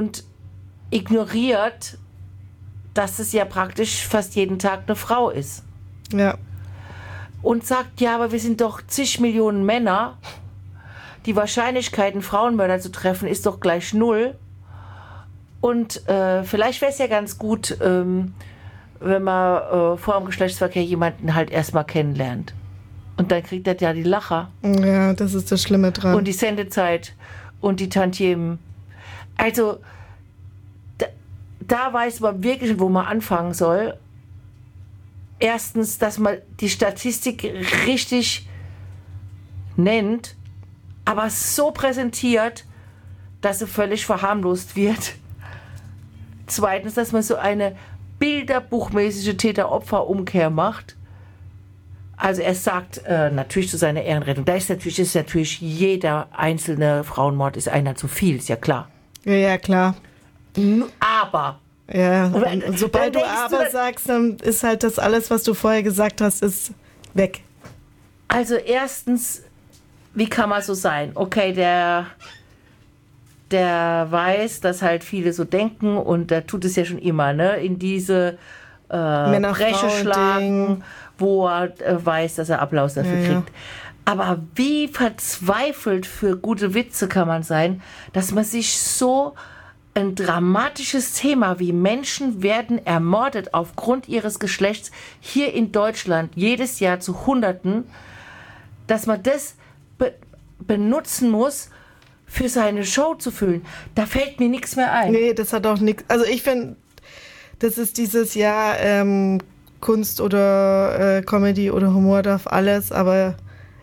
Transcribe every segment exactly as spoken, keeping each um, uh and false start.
und ignoriert, dass es ja praktisch fast jeden Tag eine Frau ist. Ja. Und sagt, ja, aber wir sind doch zig Millionen Männer. Die Wahrscheinlichkeit, einen Frauenmörder zu treffen, ist doch gleich null. Und äh, vielleicht wäre es ja ganz gut, ähm, wenn man äh, vor dem Geschlechtsverkehr jemanden halt erstmal kennenlernt. Und dann kriegt er ja die Lacher. Ja, das ist das Schlimme dran. Und die Sendezeit und die Tantiemen. Also, da, da weiß man wirklich, wo man anfangen soll. Erstens, dass man die Statistik richtig nennt, aber so präsentiert, dass sie völlig verharmlost wird. Zweitens, dass man so eine bilderbuchmäßige Täter-Opfer-Umkehr macht. Also er sagt äh, natürlich zu seiner Ehrenrettung, da ist natürlich, ist natürlich jeder einzelne Frauenmord ist einer zu viel, ist ja klar. Ja, ja, klar. Aber. Ja, und sobald du aber du, sagst, dann ist halt das alles, was du vorher gesagt hast, ist weg. Also erstens, wie kann man so sein? Okay, der, der weiß, dass halt viele so denken und der tut es ja schon immer, ne? In diese äh, Breche schlagen, wo er äh, weiß, dass er Applaus dafür ja, kriegt. Ja. Aber wie verzweifelt für gute Witze kann man sein, dass man sich so ein dramatisches Thema wie Menschen werden ermordet aufgrund ihres Geschlechts hier in Deutschland jedes Jahr zu Hunderten, dass man das be- benutzen muss, für seine Show zu füllen. Da fällt mir nichts mehr ein. Nee, das hat auch nichts. Also ich finde, das ist dieses Jahr ähm, Kunst oder äh, Comedy oder Humor darf alles, aber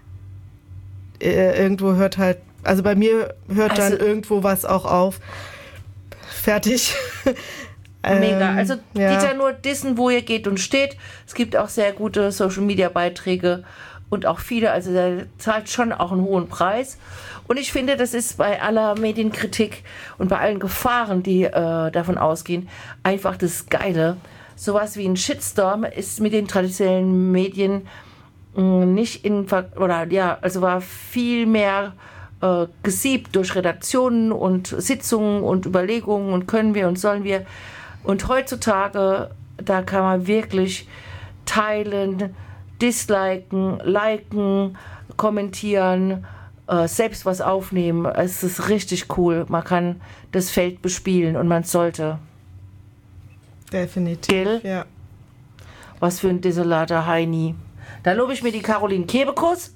äh, irgendwo hört halt, also bei mir hört also, dann irgendwo was auch auf. Fertig. Mega. Also ja. Dieter nur dissen, wo ihr geht und steht. Es gibt auch sehr gute Social-Media-Beiträge und auch viele, also der zahlt schon auch einen hohen Preis. Und ich finde, das ist bei aller Medienkritik und bei allen Gefahren, die äh, davon ausgehen, einfach das Geile. Sowas wie ein Shitstorm ist mit den traditionellen Medien mh, nicht in, oder ja, also war viel mehr äh, gesiebt durch Redaktionen und Sitzungen und Überlegungen und können wir und sollen wir. Und heutzutage, da kann man wirklich teilen, disliken, liken, kommentieren, äh, selbst was aufnehmen. Es ist richtig cool. Man kann das Feld bespielen und man sollte. Definitiv, Gell? Ja. Was für ein desolater Heini. Da lobe ich mir die Caroline Kebekus.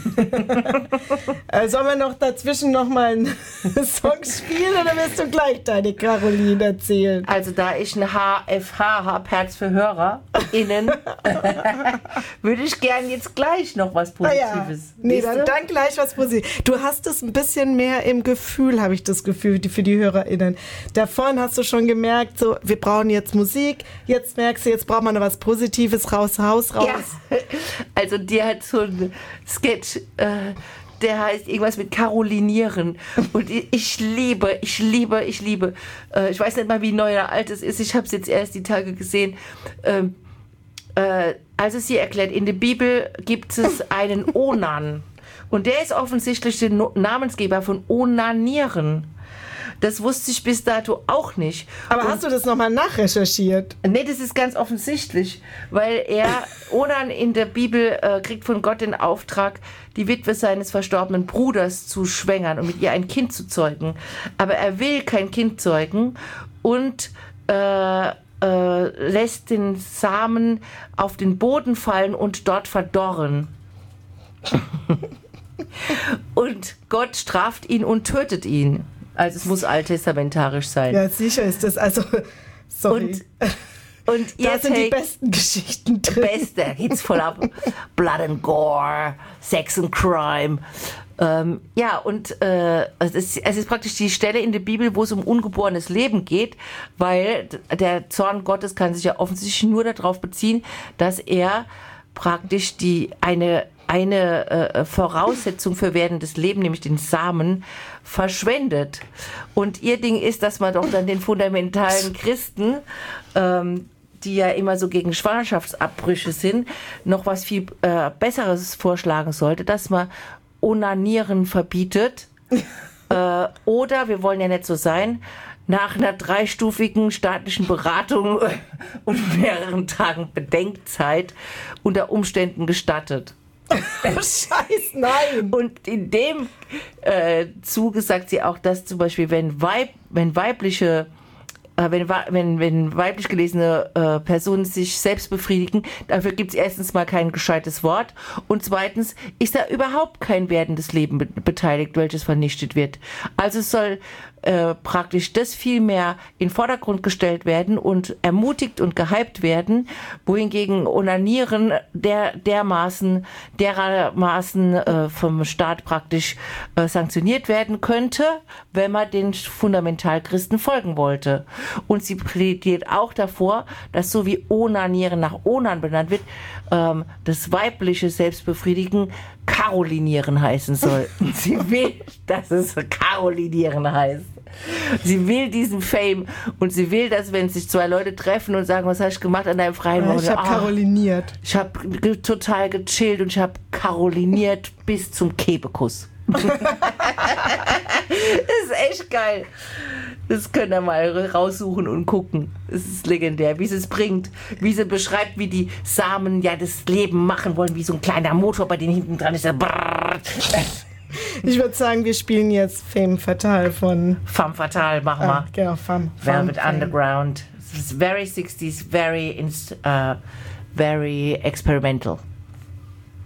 äh, sollen wir noch dazwischen noch mal einen Song spielen oder wirst du gleich deine Caroline erzählen? Also da ich ein H F H habe, Herz für HörerInnen, würde ich gern jetzt gleich noch was Positives. Ah ja. Nee, dann, dann gleich was Positives. Du hast es ein bisschen mehr im Gefühl, habe ich das Gefühl, für die HörerInnen. Davon hast du schon gemerkt, so, wir brauchen jetzt Musik, jetzt merkst du, jetzt braucht man noch was Positives, raus, Haus, raus. Ja. Also dir hat so ein Sketch, äh, der heißt irgendwas mit Carolinieren. Und ich liebe, ich liebe, ich liebe. Äh, ich weiß nicht mal, wie neu oder alt es ist. Ich habe es jetzt erst die Tage gesehen. Ähm, äh, also sie erklärt, in der Bibel gibt es einen Onan. Und der ist offensichtlich der no- Namensgeber von Onanieren. Das wusste ich bis dato auch nicht. Aber und hast du das nochmal nachrecherchiert? Nee, das ist ganz offensichtlich, weil er, Onan in der Bibel, äh, kriegt von Gott den Auftrag, die Witwe seines verstorbenen Bruders zu schwängern und mit ihr ein Kind zu zeugen. Aber er will kein Kind zeugen und äh, äh, lässt den Samen auf den Boden fallen und dort verdorren. Und Gott straft ihn und tötet ihn. Also es muss alttestamentarisch sein. Ja, sicher ist das. Also, sorry. Und, und da sind Take, die besten Geschichten drin. Beste, da geht's voll ab. Blood and Gore, Sex and Crime. Ähm, ja, und äh, es, ist, es ist praktisch die Stelle in der Bibel, wo es um ungeborenes Leben geht, weil der Zorn Gottes kann sich ja offensichtlich nur darauf beziehen, dass er praktisch die eine eine äh, Voraussetzung für werdendes Leben, nämlich den Samen, verschwendet. Und ihr Ding ist, dass man doch dann den fundamentalen Christen, ähm, die ja immer so gegen Schwangerschaftsabbrüche sind, noch was viel äh, Besseres vorschlagen sollte, dass man Onanieren verbietet. äh, oder, wir wollen ja nicht so sein, nach einer dreistufigen staatlichen Beratung und mehreren Tagen Bedenkzeit unter Umständen gestattet. Scheiß, nein! Und in dem äh, Zuge sagt sie auch, dass zum Beispiel, wenn, Weib, wenn weibliche Wenn, wenn, wenn weiblich gelesene äh, Personen sich selbst befriedigen, dafür gibt es erstens mal kein gescheites Wort und zweitens ist da überhaupt kein werdendes Leben be- beteiligt, welches vernichtet wird. Also es soll äh, praktisch das viel mehr in den Vordergrund gestellt werden und ermutigt und gehypt werden, wohingegen Onanieren der, dermaßen, dermaßen äh, vom Staat praktisch äh, sanktioniert werden könnte, wenn man den Fundamentalchristen folgen wollte. Und sie plädiert auch davor, dass so wie Onanieren nach Onan benannt wird, ähm, das weibliche Selbstbefriedigen Karolinieren heißen soll. Sie will, dass es Karolinieren heißt. Sie will diesen Fame und sie will, dass wenn sich zwei Leute treffen und sagen, was hast du gemacht an deinem freien Wochenende? Ich habe oh, karoliniert. Ich habe ge- total gechillt und ich habe karoliniert bis zum Kebekuss. Das ist echt geil. Das könnt ihr mal raussuchen und gucken. Es ist legendär, wie sie es bringt, wie sie beschreibt, wie die Samen ja das Leben machen wollen, wie so ein kleiner Motor, bei dem hinten dran ist. Ich würde sagen, wir spielen jetzt Femme Fatale von... Femme Fatale, machen wir. Ah, genau, Femme. Velvet Femme Underground. It's very sixties, very, uh, very experimental.